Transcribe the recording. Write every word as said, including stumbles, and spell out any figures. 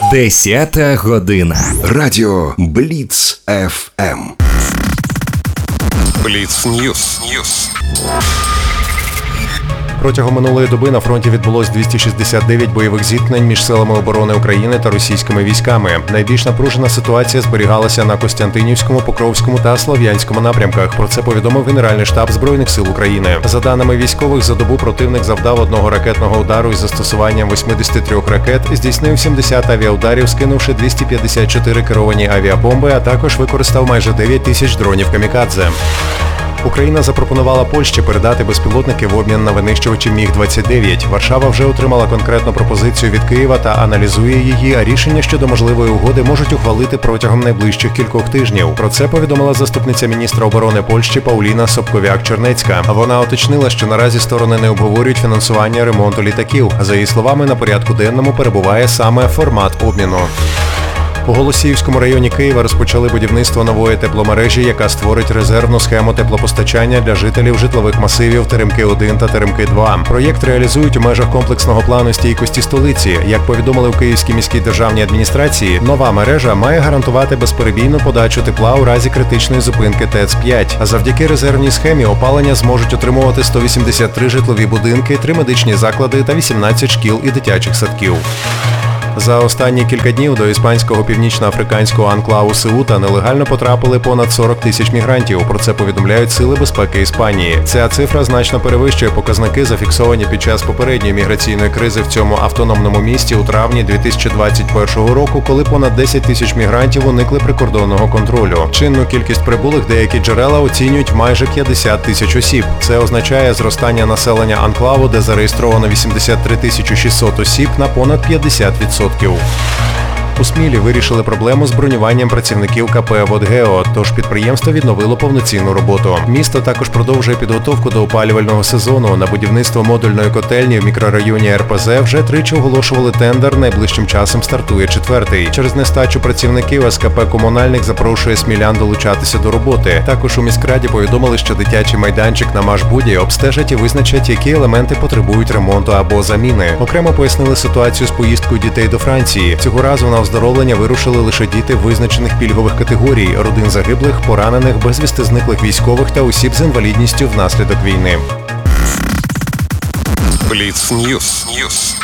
Десята година. Радіо Бліц еф ем. Бліц Ньюс. Ньюс. Протягом минулої доби на фронті відбулось двісті шістдесят дев'ять бойових зіткнень між силами оборони України та російськими військами. Найбільш напружена ситуація зберігалася на Костянтинівському, Покровському та Слов'янському напрямках. Про це повідомив Генеральний штаб Збройних сил України. За даними військових, за добу противник завдав одного ракетного удару із застосуванням вісімдесят три ракет, здійснив сімдесят авіаударів, скинувши двісті п'ятдесят чотири керовані авіабомби, а також використав майже дев'ять тисяч дронів камікадзе. Україна запропонувала Польщі передати безпілотники в обмін на винищувачі Міг двадцять дев'ять. Варшава вже отримала конкретну пропозицію від Києва та аналізує її, а рішення щодо можливої угоди можуть ухвалити протягом найближчих кількох тижнів. Про це повідомила заступниця міністра оборони Польщі Пауліна Собковяк-Чернецька. Вона уточнила, що наразі сторони не обговорюють фінансування ремонту літаків. За її словами, на порядку денному перебуває саме формат обміну. У Голосіївському районі Києва розпочали будівництво нової тепломережі, яка створить резервну схему теплопостачання для жителів житлових масивів Теремки один та Теремки два. Проєкт реалізують у межах комплексного плану стійкості столиці. Як повідомили у Київській міській державній адміністрації, нова мережа має гарантувати безперебійну подачу тепла у разі критичної зупинки ТЕЦ п'ять. А завдяки резервній схемі опалення зможуть отримувати сто вісімдесят три житлові будинки, три медичні заклади та вісімнадцять шкіл і дитячих садків. За останні кілька днів до іспанського північноафриканського анклаву Сеута нелегально потрапили понад сорок тисяч мігрантів. Про це повідомляють Сили безпеки Іспанії. Ця цифра значно перевищує показники, зафіксовані під час попередньої міграційної кризи в цьому автономному місті у травні дві тисячі двадцять першого року, коли понад десять тисяч мігрантів уникли прикордонного контролю. Чинну кількість прибулих деякі джерела оцінюють майже п'ятдесят тисяч осіб. Це означає зростання населення анклаву, де зареєстровано вісімдесят три тисячі шістсот осіб, на понад п'ятдесят відсотків. У Смілі вирішили проблему з бронюванням працівників КП «Водгео», тож підприємство відновило повноцінну роботу. Місто також продовжує підготовку до опалювального сезону. На будівництво модульної котельні в мікрорайоні Ер Пе Зе вже тричі оголошували тендер, найближчим часом стартує четвертий. Через нестачу працівників ес ка пе «Комунальник» запрошує смілян долучатися до роботи. Також у міськраді повідомили, що дитячий майданчик на Машбуді обстежать і визначать, які елементи потребують ремонту або заміни. Окремо пояснили ситуацію з поїздкою дітей до Франції. Цього разу на оздоровлення вирушили лише діти визначених пільгових категорій – родин загиблих, поранених, безвісти зниклих військових та осіб з інвалідністю внаслідок війни. Бліц Ньюс. Ньюс.